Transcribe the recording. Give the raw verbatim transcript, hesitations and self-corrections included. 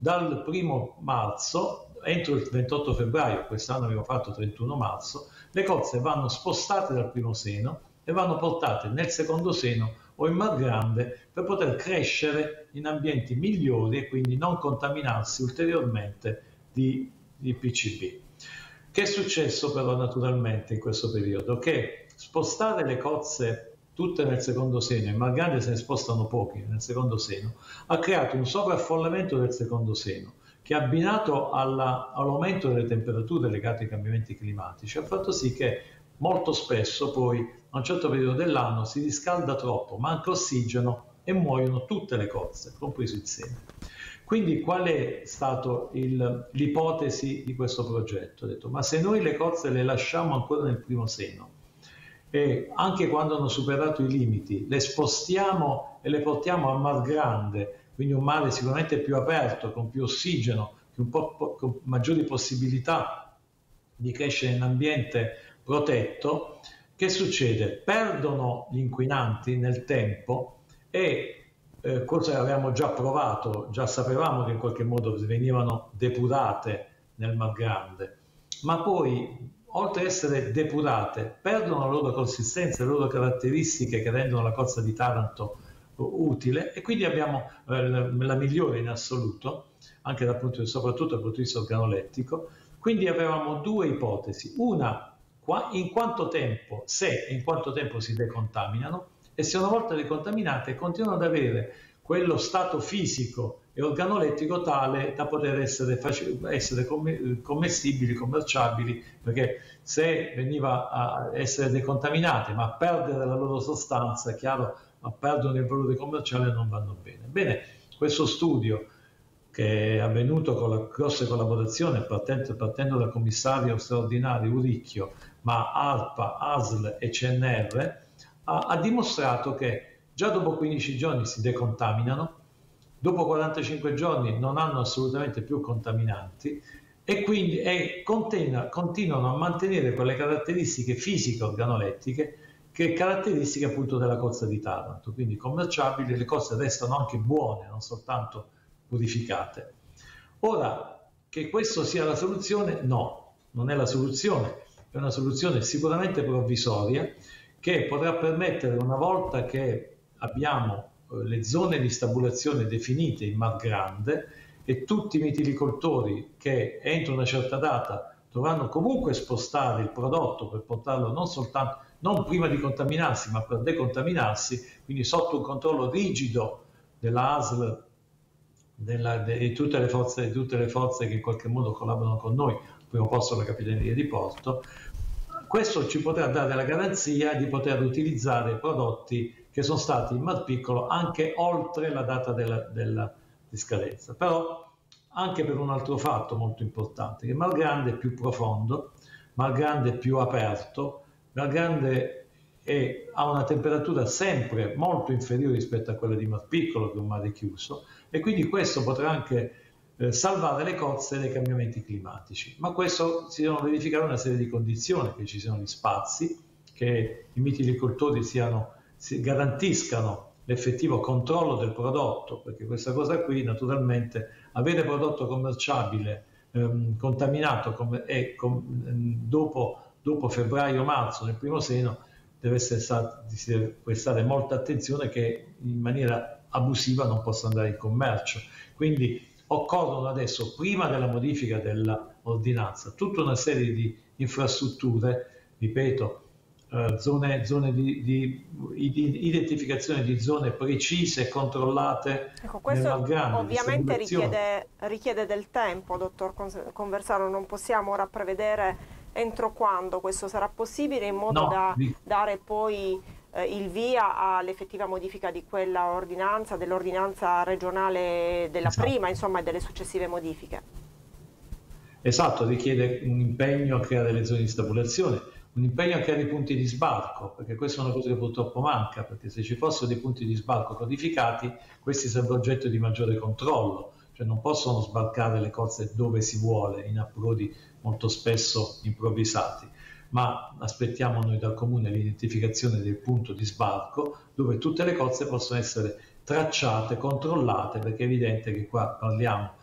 dal primo marzo, entro il ventotto febbraio, quest'anno abbiamo fatto trentuno marzo, le cozze vanno spostate dal primo seno e vanno portate nel secondo seno o in mar grande per poter crescere in ambienti migliori e quindi non contaminarsi ulteriormente di, di P C B. Che è successo però naturalmente in questo periodo? Che spostare le cozze tutte nel secondo seno, in mar grande se ne spostano pochi nel secondo seno, ha creato un sovraffollamento del secondo seno che, abbinato alla, all'aumento delle temperature legate ai cambiamenti climatici, ha fatto sì che molto spesso poi a un certo periodo dell'anno si riscalda troppo, manca ossigeno e muoiono tutte le cozze, compreso il seno. Quindi qual è stata l'ipotesi di questo progetto? Ho detto, ma se noi le cozze le lasciamo ancora nel primo seno e anche quando hanno superato i limiti le spostiamo e le portiamo a mar grande, quindi un mare sicuramente più aperto, con più ossigeno, un po' con maggiori possibilità di crescere in ambiente protetto, che succede? Perdono gli inquinanti nel tempo e eh, cosa avevamo già provato, già sapevamo che in qualche modo venivano depurate nel mar grande, ma poi oltre ad essere depurate perdono la loro consistenza, le loro caratteristiche che rendono la cozza di Taranto utile, e quindi abbiamo eh, la migliore in assoluto, anche dal punto di vista, soprattutto dal punto di vista organolettico. Quindi avevamo due ipotesi: una, in quanto tempo, se e in quanto tempo si decontaminano, e se una volta decontaminate continuano ad avere quello stato fisico e organolettico tale da poter essere, essere commestibili, commerciabili, perché se veniva a essere decontaminate ma a perdere la loro sostanza, è chiaro, ma perdono il valore commerciale, non vanno bene. Bene, questo studio, che è avvenuto con la grossa collaborazione partendo, partendo dal commissario straordinario Uricchio, ma ARPA, A S L e C N R, ha, ha dimostrato che già dopo quindici giorni si decontaminano, dopo quarantacinque giorni non hanno assolutamente più contaminanti e quindi e continua, continuano a mantenere quelle caratteristiche fisiche organolettiche che caratteristiche appunto della cozza di Taranto, quindi commerciabili, le cozze restano anche buone, non soltanto purificate. Ora, che questo sia la soluzione? No, non è la soluzione, è una soluzione sicuramente provvisoria che potrà permettere, una volta che abbiamo eh, le zone di stabulazione definite in mar grande e tutti i mitilicoltori che entro una certa data dovranno comunque spostare il prodotto per portarlo non soltanto, non prima di contaminarsi, ma per decontaminarsi, quindi sotto un controllo rigido della A S L, della, de, di, tutte le forze, di tutte le forze che in qualche modo collaborano con noi, al primo posto la Capitaneria di Porto. Questo ci potrà dare la garanzia di poter utilizzare prodotti che sono stati in mar piccolo anche oltre la data della, della di scadenza. Però anche per un altro fatto molto importante, che mar grande è più profondo, mar grande è più aperto, mar grande è, ha una temperatura sempre molto inferiore rispetto a quella di mar piccolo, che è un mare chiuso, e quindi questo potrà anche eh, salvare le cozze dai cambiamenti climatici. Ma questo si devono verificare una serie di condizioni, che ci siano gli spazi, che i mitilicoltori siano, si garantiscano l'effettivo controllo del prodotto, perché questa cosa qui naturalmente, avere prodotto commerciabile ehm, contaminato com- e com- dopo, dopo febbraio-marzo nel primo seno deve essere stato, si deve prestare molta attenzione che in maniera abusiva non possa andare in commercio. Quindi occorrono adesso, prima della modifica dell'ordinanza, tutta una serie di infrastrutture, ripeto, Uh, zone, zone di, di, di identificazione di zone precise, controllate. Ecco, questo grande, ovviamente richiede, richiede del tempo, dottor Conversano, non possiamo ora prevedere entro quando questo sarà possibile, in modo no, da vi... dare poi eh, il via all'effettiva modifica di quella ordinanza, dell'ordinanza regionale della esatto. prima, insomma, e delle successive modifiche. Esatto, richiede un impegno a creare le zone di stabulazione, un impegno a creare i punti di sbarco, perché questa è una cosa che purtroppo manca, perché se ci fossero dei punti di sbarco codificati, questi sarebbero oggetto di maggiore controllo, cioè non possono sbarcare le cozze dove si vuole, in approdi molto spesso improvvisati, ma aspettiamo noi dal Comune l'identificazione del punto di sbarco dove tutte le cozze possono essere tracciate, controllate, perché è evidente che qua parliamo